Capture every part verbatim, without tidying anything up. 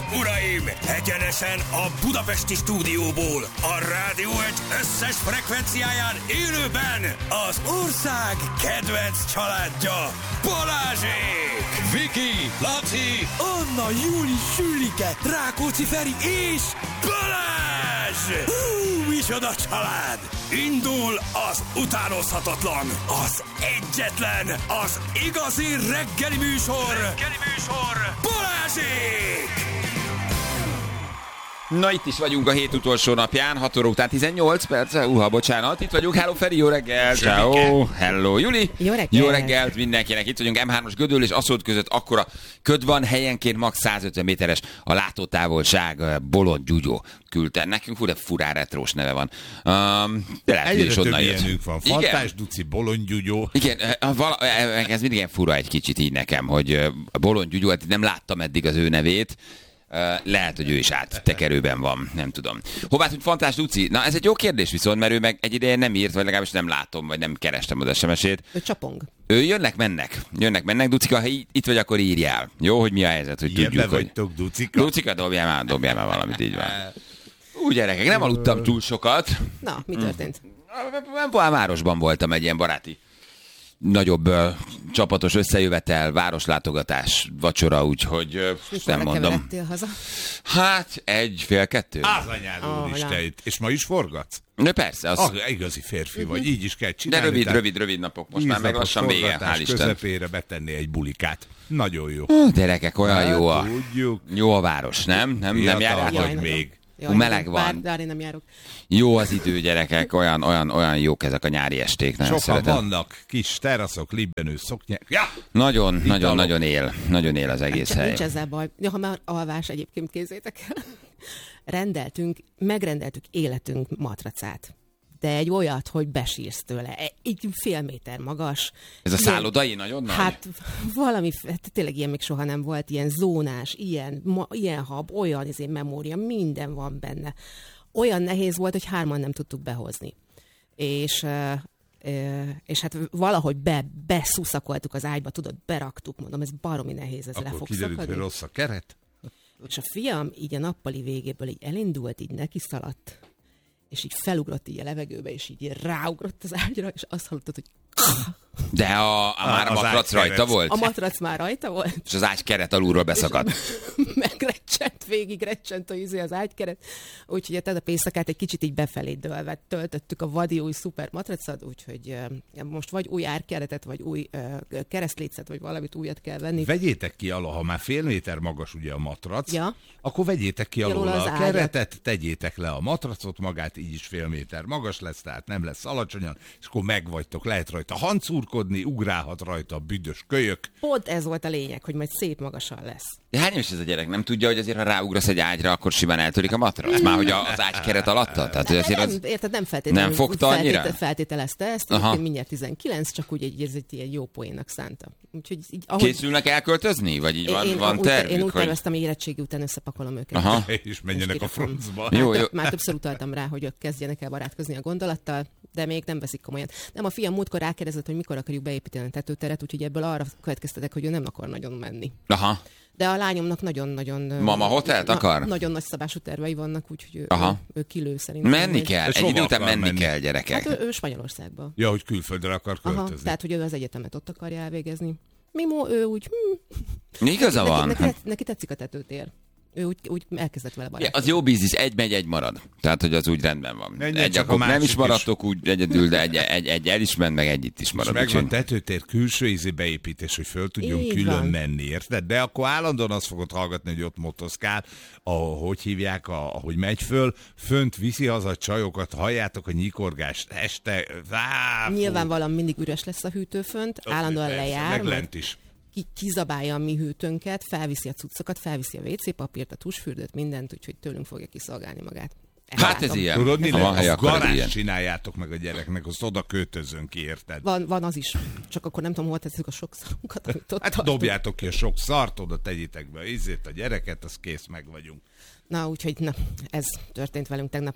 uraim! Egyenesen a budapesti stúdióból, a Rádió egy összes frekvenciáján élőben az ország kedvenc családja, Balázsék! Viki, Laci, Anna, Júli, Sülike, Rákóczi Feri és Balázs! Hú, micsoda család! Indul az utánozhatatlan, az egyetlen, az igazi reggeli műsor, reggeli műsor, Balázsék! Na, itt is vagyunk a hét utolsó napján, hat óra után tizennyolc perc, uha, bocsánat, itt vagyunk, hello Feri, jó reggel, ciao, hello Juli, jó reggel. Jó reggelt mindenkinek, itt vagyunk em hármas Gödöll és Aszód között, akkora köd van, helyenként max. százötven méteres a látótávolság, Bolond Gyugyó küldte nekünk, fú, de furán retrós neve van, um, de lehet, hogy is onnan jött. Ilyenük van, Fantás Duci, Bolond Gyugyó. Igen, ez mindig ilyen fura egy kicsit így nekem, hogy Bolond Gyugyó, hát nem láttam eddig az ő nevét. Uh, lehet, hogy ő is áttekerőben van, nem tudom. Hová tűnt Fantás Duci? Na, ez egy jó kérdés viszont, mert ő meg egy ideje nem írt, vagy legalábbis nem látom, vagy nem kerestem az es em es-ét. Ő csapong. Ő jönnek, mennek. Jönnek, mennek. Ducika, ha itt vagy, akkor írjál. Jó, hogy mi a helyzet, hogy Ilyen tudjuk, hogy... vagytok, Ducika. Ducika, dobjál már, dobjál már valamit, így van. Úgy, gyerekek, nem aludtam túl sokat. Na, mi történt? A városban voltam egy ilyen baráti nagyobb uh, csapatos összejövetel, városlátogatás, vacsora, úgyhogy uh, nem mondom. Haza? Hát, egy, fél, kettő. Az anyád úristeit. És ma is forgatsz? De persze. Az... Ah, igazi férfi vagy, így is kell csinálni. De rövid, rövid, rövid napok. Most már meg lassan vége, hál' Isten. Közepére betenni egy bulikát. Nagyon jó. Ó, gyerekek, olyan hát, jó a... Tudjuk. Jó a város, nem? Nem, nem járjátok még. Jaj, meleg van. Bár, de én nem járok. Jó az idő, gyerekek, olyan, olyan, olyan jók ezek a nyári esték. Sokan szeretem. vannak kis teraszok, libbenő szoknyák. Ja! Nagyon, Vitalok. nagyon, nagyon él. Nagyon él az egész hely. Nincs ezzel baj. Ja, ha már alvás egyébként, kézzétek el. Rendeltünk, megrendeltük életünk matracát. De egy olyat, hogy besírsz tőle. Egy fél méter magas. Ez a szállodai nagyon nagy? Hát valami, tényleg ilyen még soha nem volt, ilyen zónás, ilyen, ma, ilyen hab, olyan izé, memória, minden van benne. Olyan nehéz volt, hogy hárman nem tudtuk behozni. És, és hát valahogy be, beszuszakoltuk az ágyba, tudod, beraktuk, mondom, ez baromi nehéz, ez akkor le fog kiderült, szakadni. hogy rossz a keret? És a fiam így a nappali végéből így elindult, így neki szaladt, és így felugrott így a levegőbe, és így ráugrott az ágyra, és azt hallottad, hogy... De a, a, a már a matrac rajta volt? A matrac már rajta volt. És az ágykeret alulról beszakadt. Megrecsent, végig recsent a izé az ágykeret. Úgyhogy tehát a pénzszakát egy kicsit így befelé dőlve töltöttük a vadi új szuper matracot, úgyhogy uh, most vagy új árkeretet, vagy új uh, keresztlécet, vagy valamit újat kell venni. Vegyétek ki alól, ha már fél méter magas ugye a matrac, ja. akkor vegyétek ki alól az a ágyat. keretet, tegyétek le a matracot, magát így is fél méter magas lesz, tehát nem lesz alacsonyan, és akkor megvagytok, lehet rajta hancúrkodni, ugrálhat rajta a büdös kölyök. Pont ez volt a lényeg, hogy majd szép magasan lesz. De hány éves ez a gyerek? Nem tudja, hogy azért, ha ráugrasz egy ágyra, akkor simán eltörik a matrac? Már hogy az ágykeret alatta? Tehát, hogy azért az... Nem, érted, nem feltétlenül nem fogta annyira? Feltétel, feltételezte ezt, én mindjárt tizenkilenc, csak úgy egy, ez egy ilyen jó poénnak szánta. Úgyhogy így, ahogy... Készülnek elköltözni? Vagy így van, én, van úgy, tervük? Én úgy hogy... terveztem, hogy érettségi után összepakolom őket. Aha. És menjenek a francba. Jó, jó. Már többször utaltam rá, hogy ők kezdjenek el barátkozni a gondolattal, de még nem veszik komolyan. Nem, a fiam múltkor rákérdezett, hogy mikor akarjuk beépíteni a tetőteret, úgyhogy ebből arra következtetek, hogy ő nem akar nagyon menni. Aha. De a lányomnak nagyon-nagyon... Mama hotelt na, akar? Nagyon nagy szabású tervei vannak, úgyhogy ő, Aha. ő, ő kilő szerintem. Menni majd. kell, És egy hova idő után akar menni menni? kell, gyerekek. Hát ő, ő Spanyolországba. Ja, hogy külföldre akar költözni. Aha, tehát, hogy ő az egyetemet ott akarja elvégezni. Mimo, ő úgy... Hm. Igaza neki, van. Neki, neki, neki tetszik a tetőtér. Ő úgy, úgy elkezdett vele Ja, barátkozni. az jó biznisz, egy megy, egy marad. Tehát, hogy az úgy rendben van. Menjen Egy csak akkor a nem is másik maradtok úgy egyedül, de egy, egy, egy el is ment, meg egy itt is És marad. megvan Úgyhogy... tetőtér külső ízé beépítés, hogy föl tudjon Így külön van. menni, érted? De akkor állandóan azt fogod hallgatni, hogy ott motoszkál, ahogy hívják, ahogy megy föl, fönt viszi haza a csajokat, halljátok a nyikorgást este. Á, Nyilvánvalóan mindig üres lesz a hűtő fönt, állandóan persze, lejár. meg majd lent is. ki- kizabálja a mi hűtőnket, felviszi a cuccokat, felviszi a vé cé papírt, a tusfürdőt, mindent, úgyhogy tőlünk fogja kiszolgálni magát. Ezt Hát ez látom. ilyen. Tudod, mi Ha van lesz? hely, A akkor ez garást ilyen. csináljátok meg a gyereknek, azt oda költözön ki, érted? Van, van az is, csak akkor nem tudom, hol tesszük a sok szarunkat, amit ott Hát tartunk. dobjátok ki a sok szart, oda tegyétek be ízét a gyereket, az kész, meg vagyunk. Na, úgyhogy na, ez történt velünk tegnap.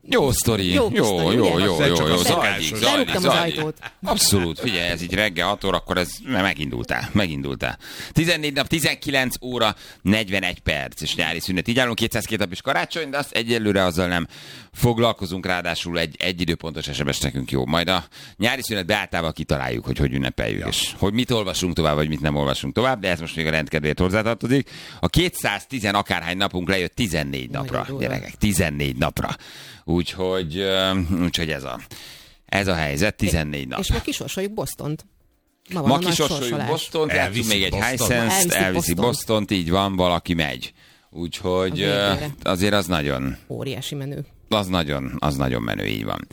Jó sztori, Jó jó, kis sztori, jó, ugye? jó, Aztán jó, csak jó, a zajlik, szokásos. zajlik, Lerúgtam az zajlik. ajtót. Abszolút, figyelj, ez így reggel hat órakor, ez megindultál, megindultál. tizennégy nap, tizenkilenc óra, negyvenegy perc, és nyári szünet. Így állunk kétszázkettő nap is karácsony, de azt egyelőre azzal nem foglalkozunk, ráadásul egy, egy időpontos es em es nekünk jó. Majd a nyári szünet beáltával kitaláljuk, hogy hogy ünnepeljük, ja. és hogy mit olvasunk tovább, vagy mit nem olvasunk tovább, de ez most még a rendkedvéért hozzátartozik. A kétszáztíz akárhány napunk lejött tizennégy napra, gyerekek, tizennégy napra. Úgyhogy, úgyhogy ez a, ez a helyzet, tizennégy nap. És ma kisorsoljuk Bostont. Ma van Ma a nagy kisorsoljuk sorsolás. Bostont, játszunk még egy Boston. Hisense-t, Elviszik elviszi Boston. Bostont, így van, valaki megy. Úgyhogy A uh, végére. azért az nagyon, Óriási menő. az nagyon, az nagyon menő, így van.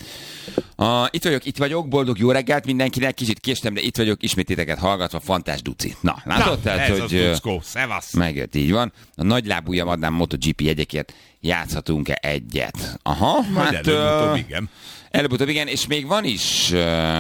Uh, itt vagyok, itt vagyok, boldog jó reggelt mindenkinek, kicsit késtem, de itt vagyok, ismét titeket hallgatva, Fantás Duci. Na, látod? Na, tehát, ez hogy az uh, Duckó, szevasz. megjött, így van. A nagylábúja madám MotoGP jegyekért játszhatunk-e egyet? Aha, Majd hát... előbb-utóbb, uh, igen. Előbb-utóbb igen, és még van is, uh,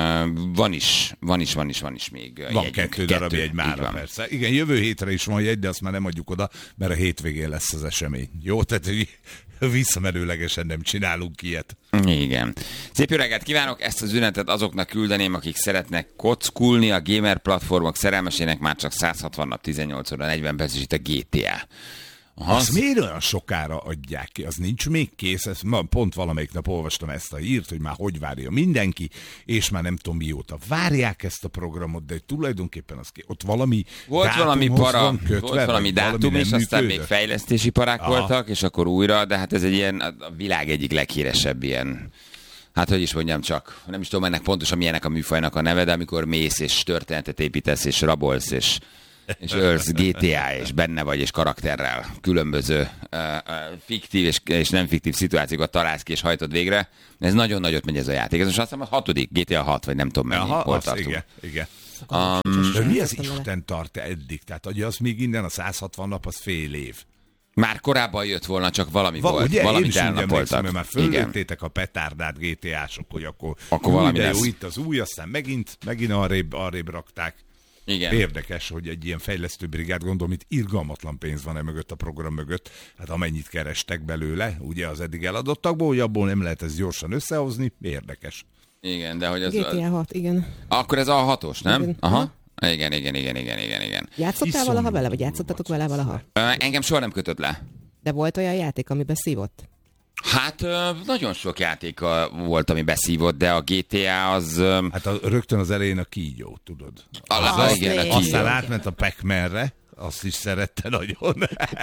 van is, van is, van is, van is még uh, Van jegyünk. kettő darab jegy így mára, van. persze. Igen, jövő hétre is van jegy, de azt már nem adjuk oda, mert a hétvégén lesz az esemény. Jó, tehát hogy visszamenőlegesen nem csinálunk ilyet. Igen. Szép jó reggelt kívánok, ezt az üzenetet azoknak küldeném, akik szeretnek kockulni, a gamer platformok szerelmesének már csak száz hatvan nap, tizennyolc óra, negyven perc, és itt a gé té á. Aha. Azt miért olyan sokára adják ki? Az nincs még kész. Ezt, ma pont valamelyik nap olvastam ezt a hírt, hogy már hogy várja mindenki, és már nem tudom mióta várják ezt a programot, de tulajdonképpen az ki, ott valami Volt valami para, van kötve, volt valami dátum, és nem aztán még működött? fejlesztési parák Aha. voltak, és akkor újra, de hát ez egy ilyen, a világ egyik leghíresebb ilyen, hát hogy is mondjam csak, nem is tudom ennek pontosan milyenek a műfajnak a neve, de amikor mész, és történetet építesz, és rabolsz, és és ölsz gé té á, és benne vagy, és karakterrel különböző uh, uh, fiktív és, és nem fiktív szituációkat találsz ki, és hajtod végre. Ez nagyon nagyot megy ez a játék. Ez most azt hiszem a hatodik, gé té á hat, vagy nem tudom mennyi, Aha, hol az, tartunk. igen, igen. Um, De mi az Isten tart eddig? Tehát hogy az még innen a száz hatvan nap, az fél év. Már korábban jött volna, csak valami Va, volt. ugye, én Valamit is úgy emlékszem, elnapoltak. mert már Igen. föllőttétek a petárdát gé té á-sok, hogy akkor, Akkor új, valami de lesz. jó, itt az új, aztán megint, megint arrébb, arrébb rakták. Igen. Érdekes, hogy egy ilyen fejlesztő brigád, gondolom, itt irgalmatlan pénz van e mögött a program mögött, hát amennyit kerestek belőle, ugye az eddig eladottakból, hogy abból nem lehet ezt gyorsan összehozni, érdekes. Igen, de hogy az... gé té á hat, igen. Akkor ez a hatos, nem? Igen. Aha. Igen, igen, igen, igen, igen, igen. Játszottál Iszonyú valaha vele, vagy durva játszottatok vele valaha? Ö, Engem soha nem kötött le. De volt olyan játék, amiben szívott? Hát ö, nagyon sok játék ö, volt, ami beszívott, de a gé té á az... ö, Hát a, rögtön az elején a kígyó, tudod. Az, az az, igen, a még. kígyó. Aztán átment a Pac-Man-re, azt is szerette nagyon.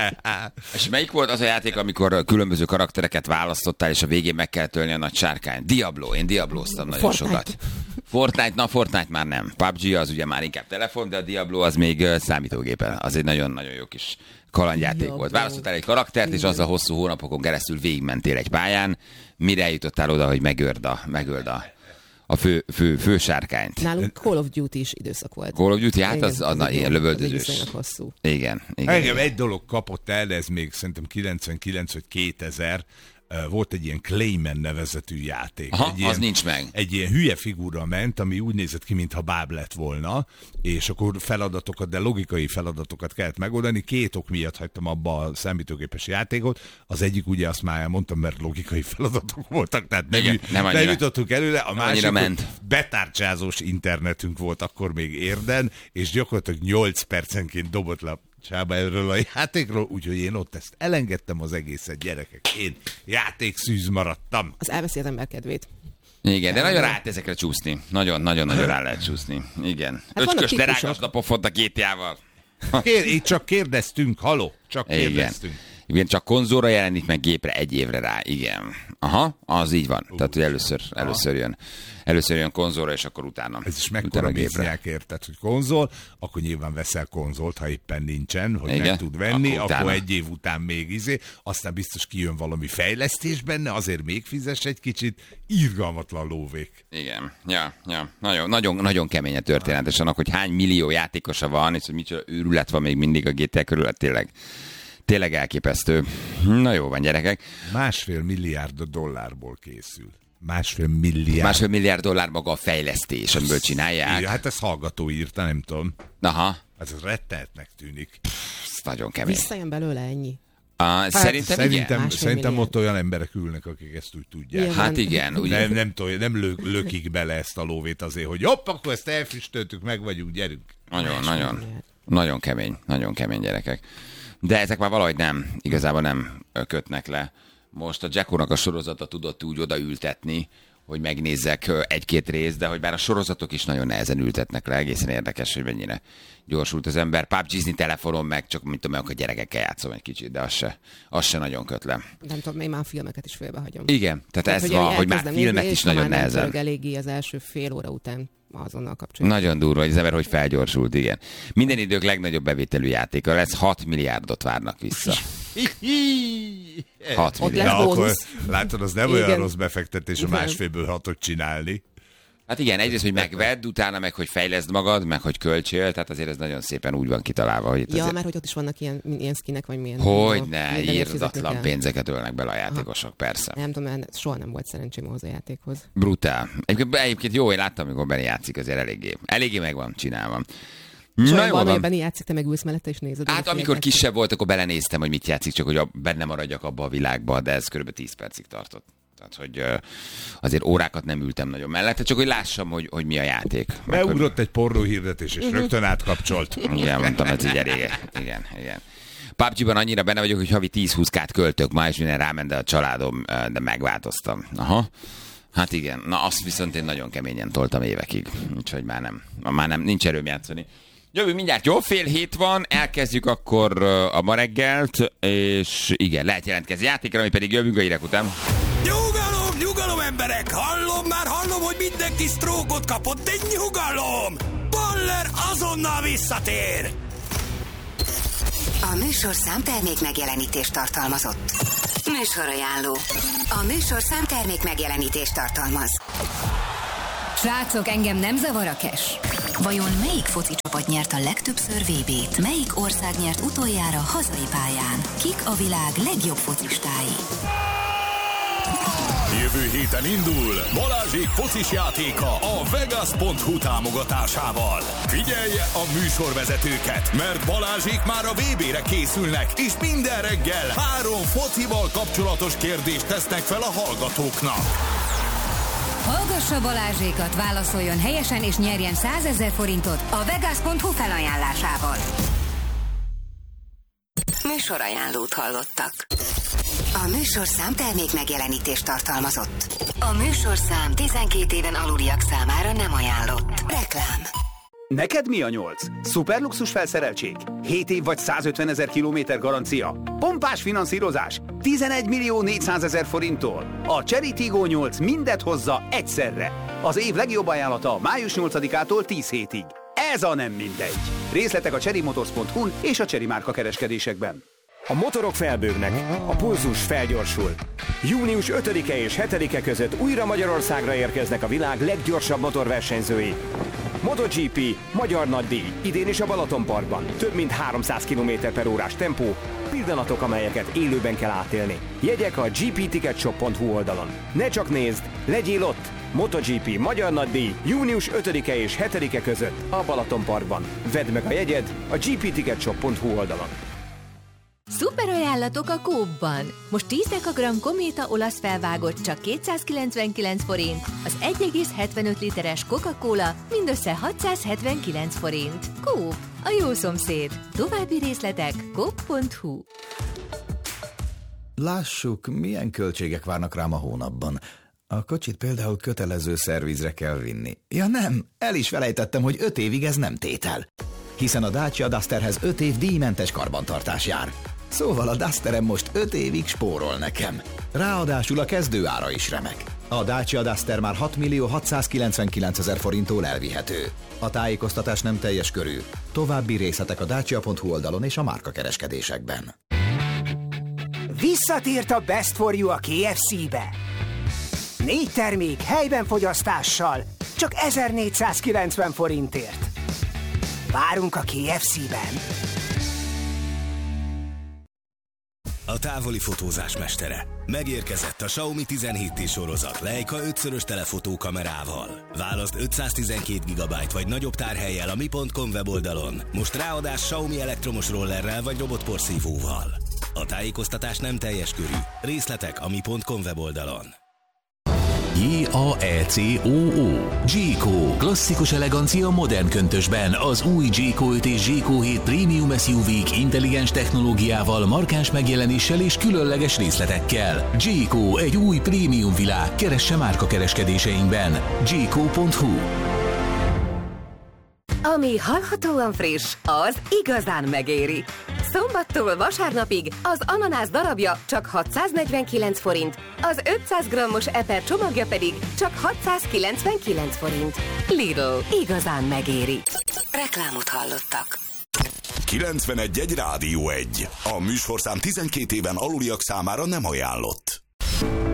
És melyik volt az a játék, amikor különböző karaktereket választottál, és a végén meg kell tölni a nagy sárkányt? Diablo, én Diabloztam nagyon Fortnite. sokat. Fortnite, na Fortnite már nem. pé u bé gé az ugye már inkább telefon, de a Diablo az még ö, számítógépen. Az egy nagyon-nagyon jó kis kalandjáték Diablo. volt. Választottál egy karaktert, és azzal hosszú hónapokon keresztül végigmentél egy pályán, mire eljutottál oda, hogy megöld a, megöld a, a fő, fő, fő sárkányt. Nálunk Call of Duty is időszak volt. Call of Duty, hát Igen, az, az, egy ilyen jó- lövöldözős. az egy viszonylag hosszú. Igen, igen. Engem igen. egy dolog kapott el, de ez még szerintem kilencvenkilenc vagy kétezer, volt egy ilyen Clayman nevezetű játék. Aha, egy ilyen, az nincs meg. Egy ilyen hülye figura ment, ami úgy nézett ki, mintha báb lett volna, és akkor feladatokat, de logikai feladatokat kellett megoldani. Két ok miatt hagytam abba a számítógépes játékot. Az egyik ugye azt már elmondtam, mert logikai feladatok voltak, tehát nem, Igen, nem annyira. nem jutottunk előle. A másik, annyira hogy ment. betárcsázós internetünk volt akkor még érden, és gyakorlatilag nyolc percenként dobott le a csába erről a játékról, úgyhogy én ott ezt elengedtem az egészet, gyerekek. Én játékszűz maradtam. Az elveszi az ember kedvét. Igen, de nagyon rá lehet ezekre csúszni. Nagyon-nagyon-nagyon rá lehet csúszni. Igen. Hát vannak Ötkös, típusok. lerágasd a pofont a gé té á-val. Kér, itt csak kérdeztünk, haló, csak Igen. kérdeztünk. Igen, csak konzolra jelenik meg gépre egy évre rá. Igen. Aha, az így van. Tehát, hogy először, először jön. Először jön konzolra, és akkor utána. Ez is utána mekkora gépre. bizniák érted, hogy konzol, akkor nyilván veszel konzolt, ha éppen nincsen, hogy Igen. nem tud venni, Akkor akkor, utána. akkor egy év után még izé, aztán biztos kijön valami fejlesztés benne, azért még fizes egy kicsit, irgalmatlan lóvék. Igen, ja, ja. Nagyon, nagyon, nagyon kemény a történetes annak, hogy hány millió játékosa van, és hogy micsoda őrület van még mindig a gé té á körül, hát tényleg, tényleg elképesztő. Na jó van, gyerekek. Másfél milliárd dollárból készül. Másfél milliárd. Másfél milliárd dollár maga a fejlesztés, amiből csinálják. Ja, hát ez hallgató írta, nem tudom. Aha, Hát ez rettenetnek tűnik. ez nagyon kemény. Visszajön belőle ennyi. Uh, szerintem, szerintem, igen. szerintem ott olyan emberek ülnek, akik ezt úgy tudják. Igen. Hát igen. Ugye, Nem, nem, tolj, nem lő, lökik bele ezt a lóvét azért, hogy hopp, akkor ezt elfüstöltük, meg vagyunk, gyerünk. nagyon, nagyon, nagyon kemény, nagyon kemény gyerekek. De ezek már valahogy nem, igazából nem kötnek le. Most a Jacko-nak a sorozata tudott úgy odaültetni, hogy megnézzek egy-két részt, de hogy bár a sorozatok is nagyon nehezen ültetnek le, egészen érdekes, hogy mennyire gyorsult az ember. pubgizni telefonon meg, csak mint tudom, akkor gyerekekkel játszom egy kicsit, de az se, az se nagyon köt le. Nem tudom, én már a filmeket is félbehagyom. Igen, tehát, tehát ez van, hogy már filmet is nagyon nehezen. Nem eléggé az első fél óra után azonnal kapcsolatban. Nagyon durva, hogy az ember hogy felgyorsult, igen. Minden idők legnagyobb bevételű játéka lesz, hat milliárdot várnak vissza. hat Ott milliárd. lesz Na, akkor bónusz. látod, az nem Igen. olyan rossz befektetés a Igen. másfélből hatot csinálni. Hát igen, egyrészt, hogy megvedd, utána meg, hogy fejleszd magad, meg, hogy költsél, tehát azért ez nagyon szépen úgy van kitalálva, hogy itt Ja, azért... mert hogy ott is vannak ilyen, ilyen skinek, vagy milyen. Hogyne, mindenért fizetni írdatlan kell. pénzeket ölnek bele a játékosok, persze. Nem tudom, mert soha nem volt szerencsém ahhoz a játékhoz. Brutál. Egyébként, egyébként jó, én láttam, amikor Benni játszik, azért eléggé, eléggé meg van csinálva. Soha Na jó van, hogy van. Benni játszik, te megülsz mellette és nézed. Hát amikor kisebb volt, akkor belenéztem, hogy mit játszik, csak hogy a, benne maradjak abba a világba, de ez kb. tíz percig tartott. Tehát, hogy uh, azért órákat nem ültem nagyon mellette, csak hogy lássam, hogy, hogy mi a játék. Meg, hogy... Beugrott egy pornó hirdetés, és rögtön átkapcsolt. Igen, mondtam, ez így elég. Igen, igen. pubgiban annyira benne vagyok, hogy havi tíz-húsz kát költök ma, és minden ráment, de a családom, de megváltoztam. Aha. Hát igen, na azt viszont én nagyon keményen toltam évekig, úgyhogy már nem, már nem, nincs erőm játszani. Jövő mindjárt, jó? Fél hét van, elkezdjük akkor a ma reggelt, és igen, lehet jelentkezni játékra, ami pedig jövünk a hírek után. Nyugalom, nyugalom emberek! Hallom, már hallom, hogy mindenki sztrókot kapott, de nyugalom! Baller azonnal visszatér! A műsorszám termék megjelenítést tartalmazott. Műsorajánló. A műsorszám termék megjelenítést tartalmaz. Srácok, engem nem zavar a cash. Vajon melyik foci csapat nyert a legtöbbször vé bét? Melyik ország nyert utoljára hazai pályán? Kik a világ legjobb focistái? Jövő héten indul Balázsék focis játéka a Vegas pont hu támogatásával. Figyelje a műsorvezetőket, mert Balázsék már a vé bére készülnek, és minden reggel három focival kapcsolatos kérdést tesznek fel a hallgatóknak. Hallgassa Balázsékat, válaszoljon helyesen és nyerjen százezer forintot a Vegas pont hu felajánlásával. Műsorajánlót hallottak. A műsorszám termék megjelenítést tartalmazott. A műsorszám tizenkét éven aluliak számára nem ajánlott. Reklám. Neked mi a nyolc? Szuperluxus felszereltség? hét év vagy százötven ezer kilométer garancia? Pompás finanszírozás? tizenegy millió négyszázezer forinttól? A Cherry Tiggo nyolc mindet hozza egyszerre. Az év legjobb ajánlata május nyolcadikától tíz hétig. Ez a nem mindegy. Részletek a cherry motors pont hu és a Cherry márka kereskedésekben. A motorok felbőgnek, a pulzus felgyorsul. június ötödike és hetedike között újra Magyarországra érkeznek a világ leggyorsabb motorversenyzői. MotoGP, Magyar Nagydíj, idén is a Balatonparkban. Több mint háromszáz kilométer per órás tempó, pillanatok, amelyeket élőben kell átélni. Jegyek a gé pé ticket shop pont hu oldalon. Ne csak nézd, legyél ott! MotoGP, Magyar Nagydíj, június ötödike és hetedike között a Balatonparkban. Vedd meg a jegyed a gé pé ticket shop pont hu oldalon. Szuper ajánlatok a Coop-ban. Most tíz dekagramm Kométa olasz felvágott csak kétszázkilencvenkilenc forint, az egy egész hetvenöt literes Coca-Cola mindössze hatszázhetvenkilenc forint. Coop, a jó szomszéd. További részletek coop pont hu. Lássuk, milyen költségek várnak rám a hónapban. A kocsit például kötelező szervizre kell vinni. Ja nem, el is felejtettem, hogy öt évig ez nem tétel. Hiszen a Dacia Dusterhez öt év díjmentes karbantartás jár. Szóval a Dusterem most öt évig spórol nekem. Ráadásul a kezdő ára is remek. A Dacia Duster már hat millió hatszázkilencvenkilencezer forinttól elvihető. A tájékoztatás nem teljes körű. További részletek a dacia pont hu oldalon és a márkakereskedésekben. Visszatért a Best for You a ké ef cé-be. Négy termék helyben fogyasztással, csak ezernégyszázkilencven forintért. Várunk a ké ef cé-ben. A távoli fotózás mestere. Megérkezett a Xiaomi tizenhét té sorozat Leica ötszörös telefotó kamerával. Válaszd ötszáztizenkét gigabyte vagy nagyobb tárhellyel a mi pont com weboldalon. Most ráadás Xiaomi elektromos rollerrel vagy robotporszívóval. A tájékoztatás nem teljes körű. Részletek a mi pont com weboldalon. J A E C O O Jayco. Klasszikus elegancia modern köntösben. Az új Jayco öt és Jayco hét Premium es u vé-k intelligens technológiával, markáns megjelenéssel és különleges részletekkel. Jayco, egy új prémium világ. Keresse márka kereskedéseinkben. jayco pont hu. Ami hallhatóan friss, az igazán megéri. Szombattól vasárnapig az ananász darabja csak hatszáznegyvenkilenc forint, az ötszáz grammos eper csomagja pedig csak hatszázkilencvenkilenc forint. Lidl, igazán megéri. Reklámot hallottak. kilencvenegy egy Rádió egy. A műsorszám tizenkét éven aluliak számára nem ajánlott.